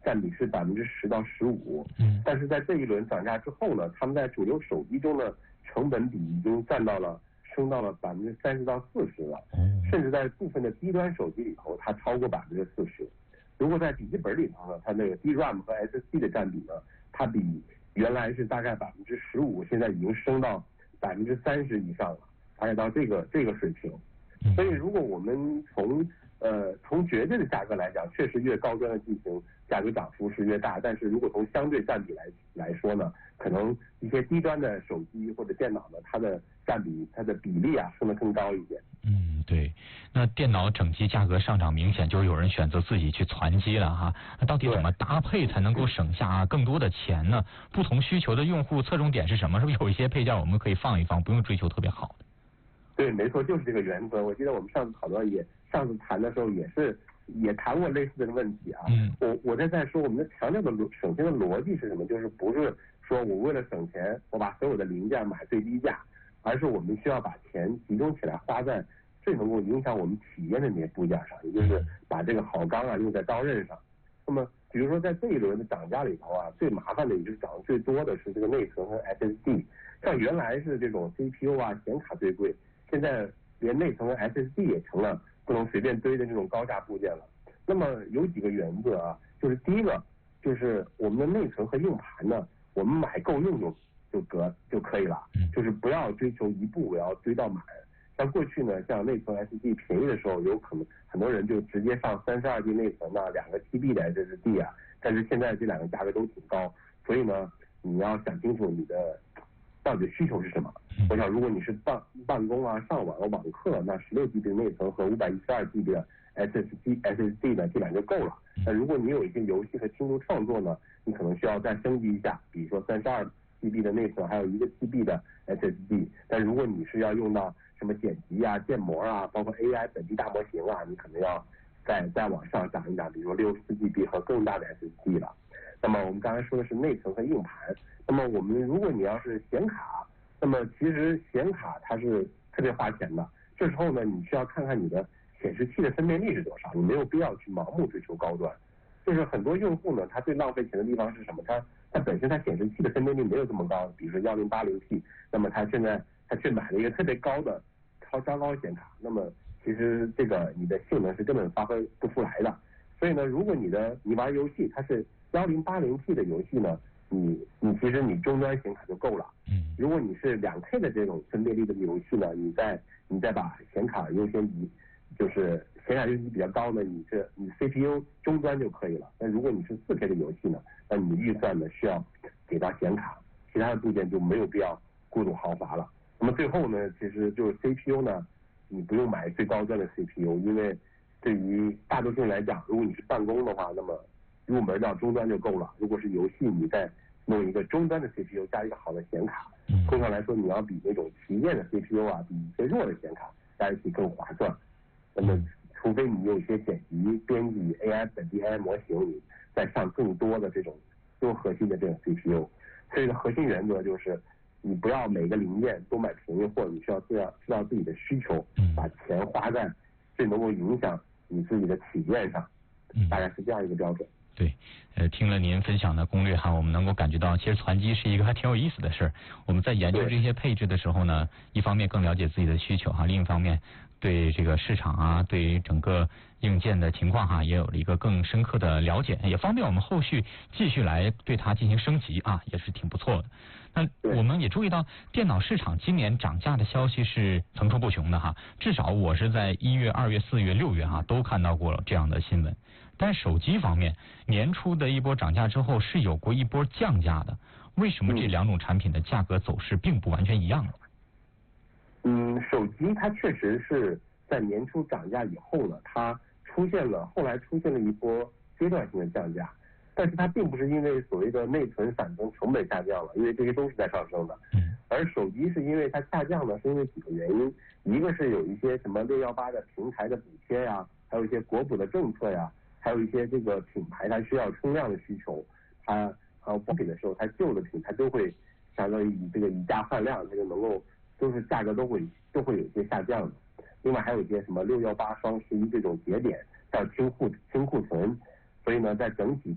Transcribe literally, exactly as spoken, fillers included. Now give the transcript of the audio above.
占比是百分之十到十五。嗯，但是在这一轮涨价之后呢，他们在主流手机中的成本比已经占到了升到了百分之三十到四十了。嗯，甚至在部分的低端手机里头，它超过百分之四十。如果在笔记本里头呢，它那个 D RAM 和 S S D 的占比呢，它比原来是大概百分之十五，现在已经升到百分之三十以上了，大概到这个这个水平。所以如果我们从呃从绝对的价格来讲，确实越高端的机型价格涨幅是越大，但是如果从相对占比来来说呢，可能一些低端的手机或者电脑呢，它的占比它的比例啊升得更高一点。 嗯，对。那电脑整机价格上涨明显，就是有人选择自己去攒机了哈。那到底怎么搭配才能够省下更多的钱呢？不同需求的用户侧重点是什么？是不是有一些配件我们可以放一放，不用追求特别好的？ 对，没错，就是这个原则。我记得我们上次讨论也上次谈的时候也是也谈过类似的问题啊。嗯，我我在在说我们的强调的逻省钱的逻辑是什么？就是不是说我为了省钱，我把所有的零件买最低价，而是我们需要把钱集中起来花在最能够影响我们体验的那些部件上，也就是把这个好钢啊用在刀刃上。那么比如说在这一轮的涨价里头啊，最麻烦的也就是涨得最多的是这个内存和 S S D。像原来是这种 C P U 啊显卡最贵，现在连内存和 S S D 也成了不能随便堆的这种高价部件了。那么有几个原则啊，就是第一个就是我们的内存和硬盘呢，我们买够用就就得就可以了，就是不要追求一步我要堆到满。像过去呢，像内存 S S D 便宜的时候，有可能很多人就直接上三十二 G 内存啊，两个 T B 的 S S D 啊，但是现在这两个价格都挺高，所以呢，你要想清楚你的到底需求是什么。我想，如果你是办办公啊、上网啊、网课，那十六 G B 的内存和五百一十二 G B 的 S S D S S D 呢，这两就够了。那如果你有一些游戏和轻度创作呢，你可能需要再升级一下，比如说三十二 G B 的内存，还有一个 T B 的 S S D。但如果你是要用到什么剪辑啊、建模啊，包括 A I 本地大模型啊，你可能要再再往上涨一涨，比如说六十四 G B 和更大的 S S D 了。那么我们刚才说的是内存和硬盘。那么我们如果你要是显卡，那么其实显卡它是特别花钱的。这时候呢，你需要看看你的显示器的分辨率是多少，你没有必要去盲目追求高端。就是很多用户呢，他最浪费钱的地方是什么？他他本身他显示器的分辨率没有这么高，比如说幺零八零 P， 那么他现在他去买了一个特别高的超超高显卡，那么其实这个你的性能是根本发挥不出来的。所以呢，如果你的你玩游戏它是幺零八零 P 的游戏呢，你你其实你终端显卡就够了。嗯，如果你是两 K 的这种分辨率的游戏呢，你再你再把显卡优先级，就是显卡优先级比较高呢，你是你 C P U 终端就可以了。那如果你是四 K 的游戏呢，那你预算呢需要给到显卡，其他的部件就没有必要过度豪华了。那么最后呢，其实就是 C P U 呢，你不用买最高端的 C P U， 因为对于大多数人来讲，如果你是办公的话，那么入门到终端就够了。如果是游戏，你再弄一个终端的 C P U 加一个好的显卡，通常来说你要比那种旗舰的 C P U 啊，比一些弱的显卡加一起更划算。那么除非你有一些剪辑、编辑 A I 本地 A I 模型，你再上更多的这种多核心的这种 C P U。所以核心原则就是，你不要每个零件都买便宜货，你需要知道知道自己的需求，把钱花在最能够影响你自己的体验上，大概是这样一个标准。 对，呃，听了您分享的攻略哈，我们能够感觉到，其实攒机是一个还挺有意思的事儿。我们在研究这些配置的时候呢，一方面更了解自己的需求哈，另一方面对这个市场啊，对于整个硬件的情况哈，也有了一个更深刻的了解，也方便我们后续继续来对它进行升级啊，也是挺不错的。那我们也注意到，电脑市场今年涨价的消息是层出不穷的哈，至少我是在一月、二月、四月、六月哈都看到过了这样的新闻。但手机方面，年初的一波涨价之后是有过一波降价的，为什么这两种产品的价格走势并不完全一样呢？ 嗯，手机它确实是在年初涨价以后呢，它出现了后来出现了一波阶段性的降价，但是它并不是因为所谓的内存、闪存成本下降了，因为这些都是在上升的。嗯。而手机是因为它下降呢，是因为几个原因，一个是有一些什么六一八的平台的补贴呀，还有一些国补的政策呀。还有一些这个品牌它需要冲量的需求，它呃补品的时候，它旧的品它都会相当于以这个以价换量，这个能够都是价格都会都会有一些下降的。另外还有一些什么六一八双十一这种节点，还有清库清库存，所以呢，在整体